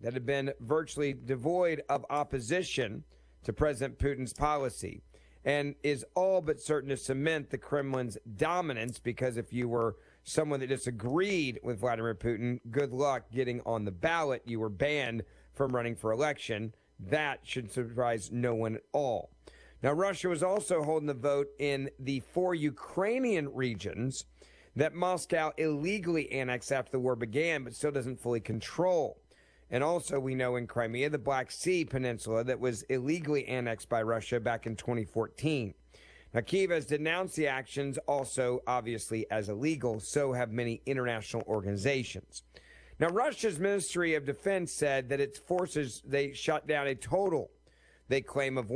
that had been virtually devoid of opposition to President Putin's policy and is all but certain to cement the Kremlin's dominance, because if you were someone that disagreed with Vladimir Putin, good luck getting on the ballot. You were banned from running for election. That should surprise no one at all. Now, Russia was also holding the vote in the 4 Ukrainian regions that Moscow illegally annexed after the war began, but still doesn't fully control. And also, we know in Crimea, the Black Sea Peninsula that was illegally annexed by Russia back in 2014. Now, Kyiv has denounced the actions also, obviously, as illegal. So have many international organizations. Now, Russia's Ministry of Defense said that its forces, they shot down a total, they claim, of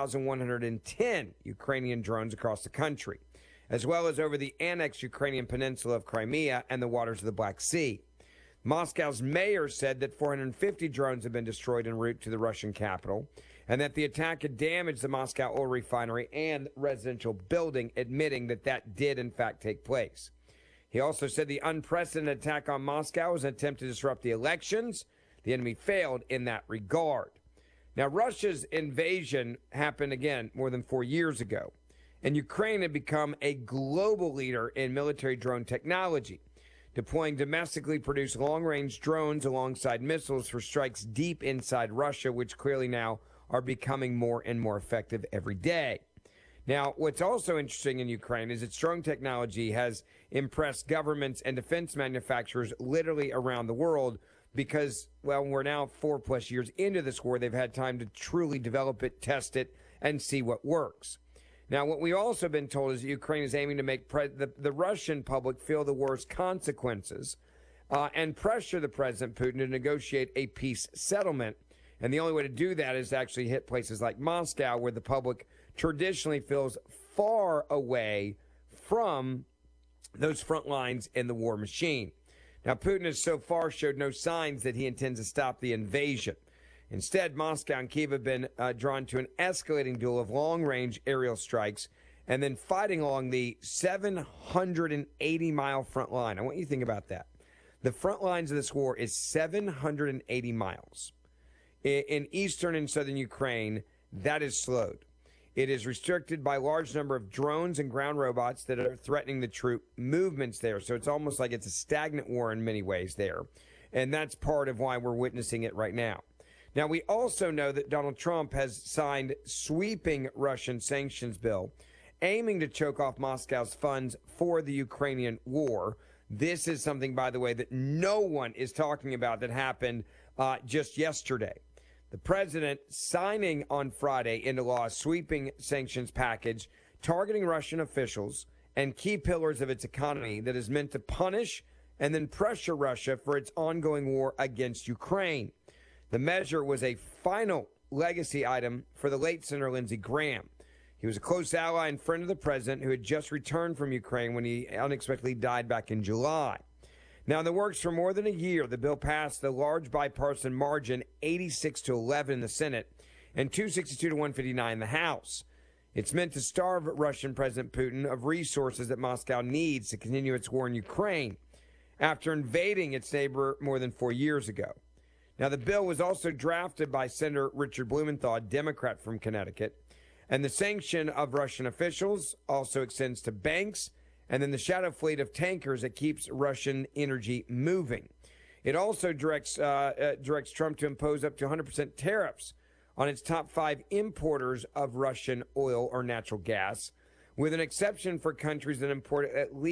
1,110 Ukrainian drones across the country, as well as over the annexed Ukrainian peninsula of Crimea and the waters of the Black Sea. Moscow's mayor said that 450 drones have been destroyed en route to the Russian capital, and that the attack had damaged the Moscow oil refinery and residential building, admitting that that did, in fact, take place. He also said the unprecedented attack on Moscow was an attempt to disrupt the elections. The enemy failed in that regard. Now, Russia's invasion happened, again, more than 4 years ago, and Ukraine had become a global leader in military drone technology, deploying domestically produced long-range drones alongside missiles for strikes deep inside Russia, which clearly now are becoming more and more effective every day. Now, what's also interesting in Ukraine is its drone technology has impressed governments and defense manufacturers literally around the world because, well, we're now 4+ years into this war. They've had time to truly develop it, test it, and see what works. Now, what we've also been told is that Ukraine is aiming to make the Russian public feel the worst consequences and pressure the President Putin to negotiate a peace settlement. And the only way to do that is to actually hit places like Moscow, where the public traditionally feels far away from those front lines in the war machine. Now, Putin has so far showed no signs that he intends to stop the invasion. Instead, Moscow and Kyiv have been drawn to an escalating duel of long-range aerial strikes and then fighting along the 780-mile front line. I want you to think about that. The front lines of this war is 780 miles. In eastern and southern Ukraine, that is slowed. It is restricted by a large number of drones and ground robots that are threatening the troop movements there. So it's almost like it's a stagnant war in many ways there. And that's part of why we're witnessing it right now. Now, we also know that Donald Trump has signed sweeping Russian sanctions bill aiming to choke off Moscow's funds for the Ukrainian war. This is something, by the way, that no one is talking about that happened just yesterday. The president signing on Friday into law a sweeping sanctions package targeting Russian officials and key pillars of its economy that is meant to punish and then pressure Russia for its ongoing war against Ukraine. The measure was a final legacy item for the late Senator Lindsey Graham. He was a close ally and friend of the president who had just returned from Ukraine when he unexpectedly died back in July. Now, in the works for more than a year, the bill passed the large bipartisan margin 86-11 in the Senate and 262-159 in the House. It's meant to starve Russian President Putin of resources that Moscow needs to continue its war in Ukraine after invading its neighbor more than 4 years ago. Now, the bill was also drafted by Senator Richard Blumenthal, a Democrat from Connecticut, and the sanction of Russian officials also extends to banks and then the shadow fleet of tankers that keeps Russian energy moving. It also directs Trump to impose up to 100% tariffs on its top 5 importers of Russian oil or natural gas, with an exception for countries that import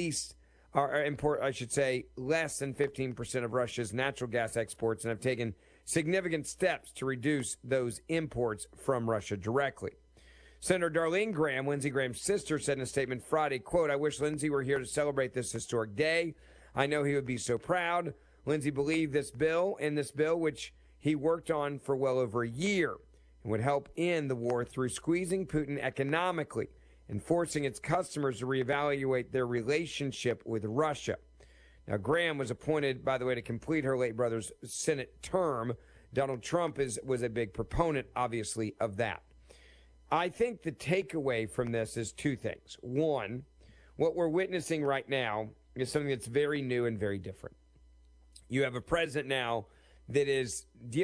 less than 15% of Russia's natural gas exports and have taken significant steps to reduce those imports from Russia directly. Senator Darlene Graham, Lindsey Graham's sister, said in a statement Friday, quote, "I wish Lindsey were here to celebrate this historic day. I know he would be so proud. Lindsey believed this bill, which he worked on for well over a year, and would help end the war through squeezing Putin economically and forcing its customers to reevaluate their relationship with Russia." Now, Graham was appointed, by the way, to complete her late brother's Senate term. Donald Trump was a big proponent, obviously, of that. I think the takeaway from this is 2 things. One, what we're witnessing right now is something that's very new and very different. You have a president now that is dealing